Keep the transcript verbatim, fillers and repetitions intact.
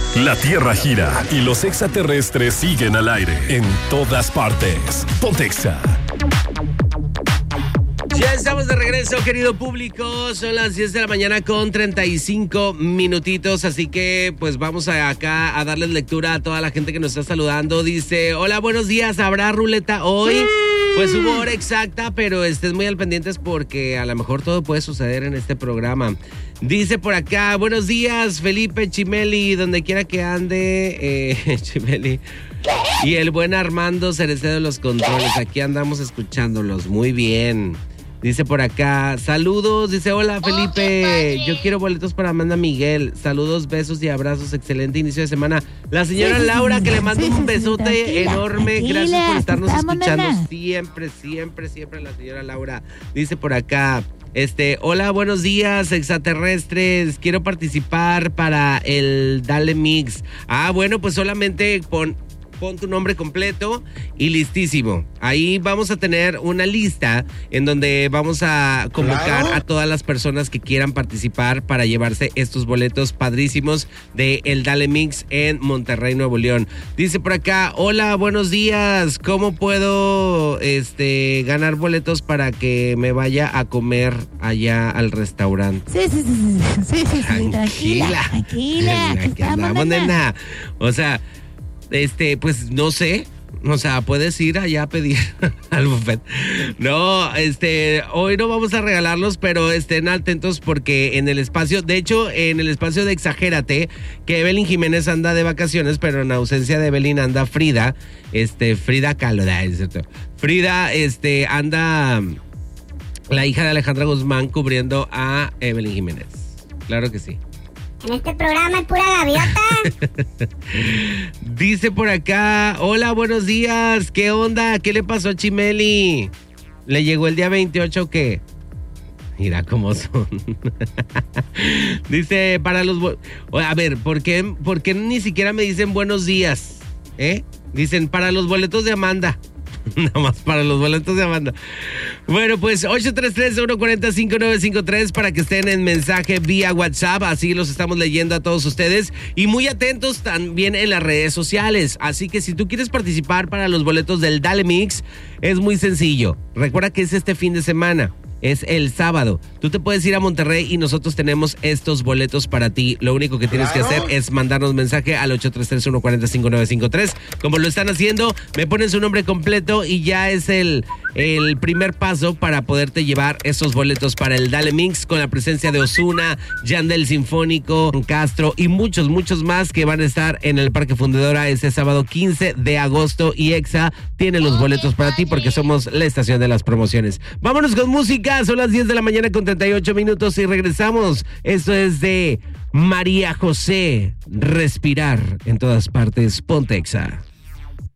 La Tierra gira y los extraterrestres siguen al aire en todas partes. Ponte Exa. Ya estamos de regreso, querido público. Son las diez de la mañana con treinta y cinco minutitos. Así que pues vamos a acá a darles lectura a toda la gente que nos está saludando. Dice, hola, buenos días, ¿habrá ruleta hoy? Pues hubo hora exacta, pero estés muy al pendientes porque a lo mejor todo puede suceder en este programa. Dice por acá, buenos días, Felipe Chimeli, donde quiera que ande, eh, Chimeli. Y el buen Armando Cereceda de los controles, aquí andamos escuchándolos, muy bien. Dice por acá, saludos, dice, hola Felipe, yo quiero boletos para Amanda Miguel, saludos, besos y abrazos, excelente inicio de semana. La señora Laura, que le mando un besote enorme, gracias por estarnos escuchando siempre, siempre, siempre la señora Laura. Dice por acá, este, hola, buenos días, extraterrestres, quiero participar para el Dale Mix. Ah, bueno, pues solamente pon... Pon tu nombre completo y listísimo. Ahí vamos a tener una lista en donde vamos a convocar claro. a todas las personas que quieran participar para llevarse estos boletos padrísimos de el Dale Mix en Monterrey, Nuevo León. Dice por acá, hola, buenos días. ¿Cómo puedo este ganar boletos para que me vaya a comer allá al restaurante? Sí, sí, sí, sí, sí, sí, sí. Tranquila. Tranquila. Aquí andamos, nena. O sea, Este, pues no sé, o sea, puedes ir allá a pedir al buffet. No, este, hoy no vamos a regalarlos, pero estén atentos porque en el espacio, de hecho, en el espacio de Exagérate, que Evelyn Jiménez anda de vacaciones, pero en ausencia de Evelyn anda Frida, este, Frida Kahlo, es cierto. Frida, este, anda la hija de Alejandra Guzmán cubriendo a Evelyn Jiménez. Claro que sí. En este programa es pura gaviota. Dice por acá, hola, buenos días, ¿qué onda? ¿Qué le pasó a Chimeli? ¿Le llegó el día veintiocho o qué? Mira cómo son. Dice, para los... Bo- a ver, ¿por qué, ¿por qué ni siquiera me dicen buenos días? ¿Eh? Dicen, para los boletos de Amanda. Nada más para los boletos de Amanda. Bueno, pues ocho tres tres, uno cuatro cero, cinco nueve cinco tres para que estén en mensaje vía WhatsApp. Así los estamos leyendo a todos ustedes. Y muy atentos también en las redes sociales. Así que si tú quieres participar para los boletos del Dale Mix, es muy sencillo. Recuerda que es este fin de semana. Es el sábado. Tú te puedes ir a Monterrey y nosotros tenemos estos boletos para ti. Lo único que tienes claro. que hacer es mandarnos mensaje al ocho tres tres, uno cuatro cero, cinco nueve cinco tres. Como lo están haciendo, me ponen su nombre completo y ya es el, el primer paso para poderte llevar esos boletos para el Dale Mix con la presencia de Ozuna, Yandel Sinfónico, Castro y muchos, muchos más que van a estar en el Parque Fundidora este sábado quince de agosto. Y Exa tiene los boletos para ti porque somos la estación de las promociones. Vámonos con música. Son las diez de la mañana con treinta y ocho minutos y regresamos. Esto es de María José, Respirar en todas partes. Ponte Exa.